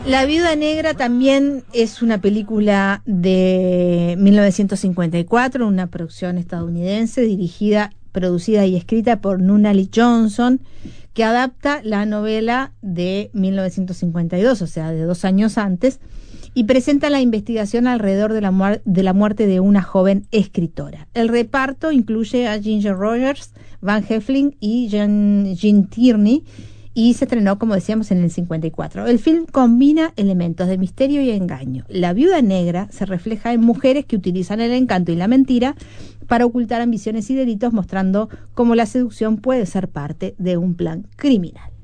La Viuda Negra también es una película de 1954, una producción estadounidense dirigida, producida y escrita por Nunnally Johnson, que adapta la novela de 1952, o sea, de 2 años antes, y presenta la investigación alrededor de la muerte de una joven escritora. El reparto incluye a Ginger Rogers, Van Heflin y Gene Tierney, y se estrenó, como decíamos, en el 54. El film combina elementos de misterio y engaño. La Viuda Negra se refleja en mujeres que utilizan el encanto y la mentira para ocultar ambiciones y delitos, mostrando cómo la seducción puede ser parte de un plan criminal.